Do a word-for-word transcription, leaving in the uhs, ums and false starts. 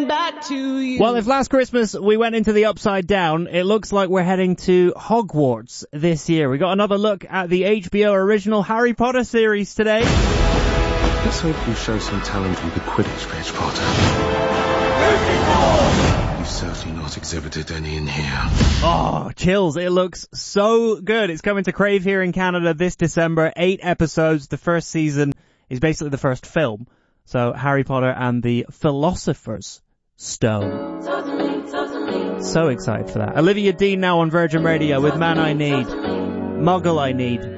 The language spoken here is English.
coming back to you. Well, if last Christmas we went into the Upside Down, it looks like we're heading to Hogwarts this year. We got another look at the H B O original Harry Potter series today. Let's hope you show some talent with the Quidditch pitch, Potter. You've certainly not exhibited any in here. Oh, chills. It looks so good. It's coming to Crave here in Canada this December. Eight episodes. The first season is basically the first film. So Harry Potter and the Philosopher's Stone. Totally, totally. So excited for that. Olivia Dean now on Virgin Radio with Man I Need, Muggle I Need.